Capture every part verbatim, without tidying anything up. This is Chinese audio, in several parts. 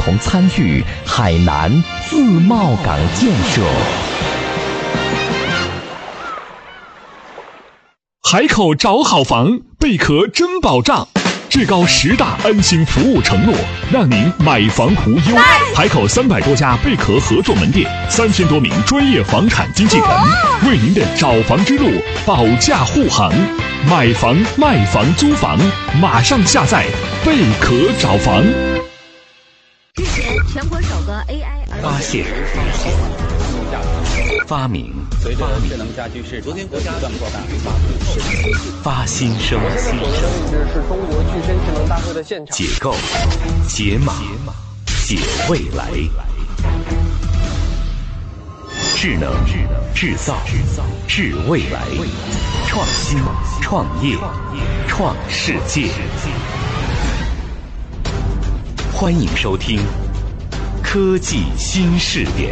同参与海南自贸港建设。 海口找好房，贝壳真保障，至高十大安心服务承诺，让您买房无忧。海口三百多家贝壳合作门店，三千多名专业房产经纪人，为您的找房之路保驾护航。买房、卖房、租房，马上下载贝壳找房。 日前，全国首个 A I 发现、发明、 随着智能家居市昨天国家不断扩大， 发新生、 这个位置是中国具身智能大会的现场。 解构、解码、解未来。智能、制造、智未来，创新、创业、创世界。欢迎收听科技新视点。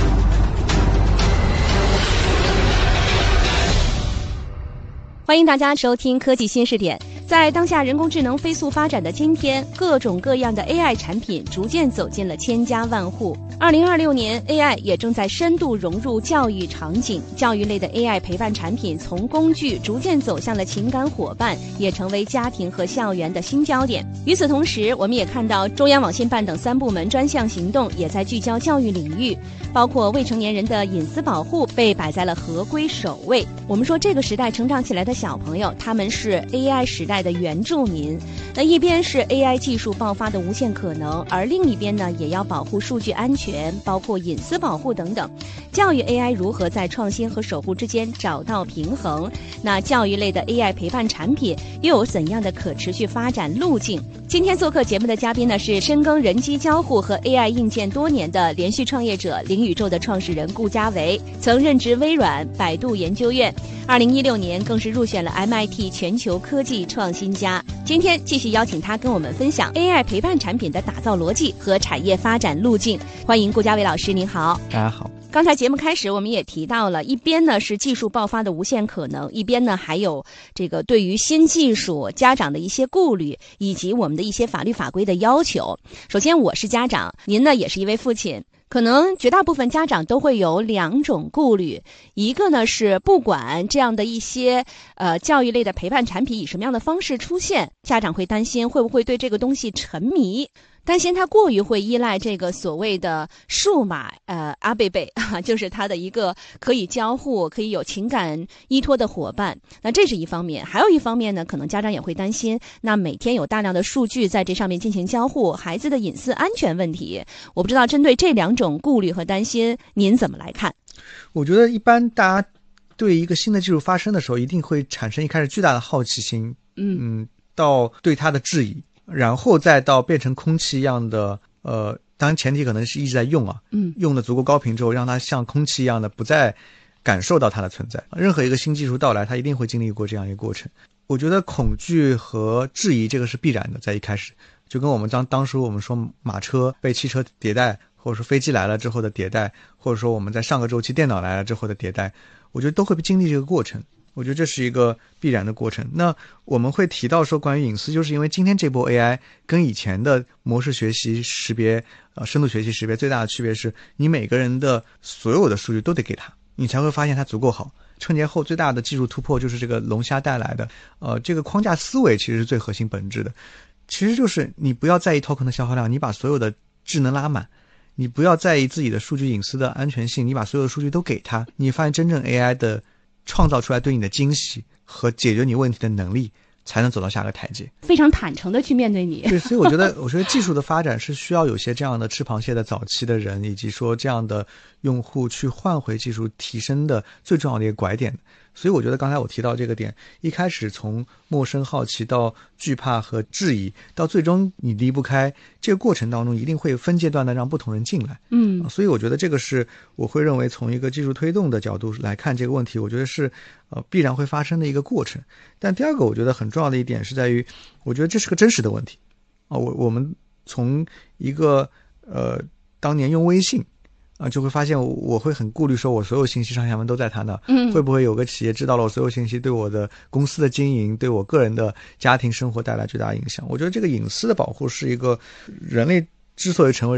欢迎大家收听科技新视点。在当下人工智能飞速发展的今天，各种各样的 A I 产品逐渐走进了千家万户。二零二六年 A I 也正在深度融入教育场景，教育类的 A I 陪伴产品从工具逐渐走向了情感伙伴，也成为家庭和校园的新焦点。与此同时，我们也看到中央网信办等三部门专项行动也在聚焦教育领域，包括未成年人的隐私保护被摆在了合规首位。我们说这个时代成长起来的小朋友，他们是 A I 时代的原住民。那一边是 A I 技术爆发的无限可能，而另一边呢，也要保护数据安全，包括隐私保护等等。教育 A I 如何在创新和守护之间找到平衡？那教育类的 A I 陪伴产品又有怎样的可持续发展路径？今天做客节目的嘉宾呢，是深耕人机交互和 A I 硬件多年的连续创业者零宇宙的创始人顾家维，曾任职微软、百度研究院，二零一六年更是入选了 M I T 全球科技创新家。今天继续邀请他跟我们分享 A I 陪伴产品的打造逻辑和产业发展路径。欢迎顾家维老师，您好。 大家好。 刚才节目开始我们也提到了，一边呢是技术爆发的无限可能，一边呢还有这个对于新技术家长的一些顾虑，以及我们的一些法律法规的要求。首先我是家长，您呢也是一位父亲，可能绝大部分家长都会有两种顾虑，一个呢是不管这样的一些呃教育类的陪伴产品以什么样的方式出现，家长会担心会不会对这个东西沉迷，担心他过于会依赖这个所谓的数码呃阿贝贝啊，就是他的一个可以交互、可以有情感依托的伙伴。那这是一方面，还有一方面呢，可能家长也会担心，那每天有大量的数据在这上面进行交互，孩子的隐私安全问题。我不知道针对这两种顾虑和担心，您怎么来看？ 我觉得一般大家对一个新的技术发生的时候，一定会产生一开始巨大的好奇心，嗯嗯，到对它的质疑。然后再到变成空气一样的，呃，当然前提可能是一直在用啊，嗯，用的足够高频之后，让它像空气一样的不再感受到它的存在。任何一个新技术到来，它一定会经历过这样一个过程。我觉得恐惧和质疑这个是必然的，在一开始，就跟我们当当时我们说马车被汽车迭代，或者说飞机来了之后的迭代，或者说我们在上个周期电脑来了之后的迭代，我觉得都会经历这个过程。我觉得这是一个必然的过程。那我们会提到说关于隐私，就是因为今天这波 A I 跟以前的模式学习识别、呃深度学习识别最大的区别是，你每个人的所有的数据都得给他，你才会发现它足够好。春节后最大的技术突破就是这个龙虾带来的，呃，这个框架思维其实是最核心本质的。其实就是你不要在意 token 的消耗量，你把所有的智能拉满。你不要在意自己的数据隐私的安全性，你把所有的数据都给他，你发现真正 A I 的创造出来对你的惊喜和解决你问题的能力，才能走到下个台阶。 非常坦诚的去面对你。 对，所以我觉得，我觉得技术的发展是需要有些这样的吃螃蟹的早期的人，以及说这样的用户去换回技术提升的最重要的一个拐点。所以我觉得刚才我提到这个点，一开始从陌生好奇到惧怕和质疑，到最终你离不开这个过程当中，一定会分阶段的让不同人进来。嗯，所以我觉得这个是我会认为从一个技术推动的角度来看这个问题，我觉得是呃必然会发生的一个过程。但第二个我觉得很重要的一点是在于，我觉得这是个真实的问题啊。我我们从一个呃当年用微信。啊，就会发现我我会很顾虑，说我所有信息上下文都在他那，嗯，会不会有个企业知道了我所有信息，对我的公司的经营，对我个人的家庭生活带来巨大影响？我觉得这个隐私的保护是一个人类之所以成为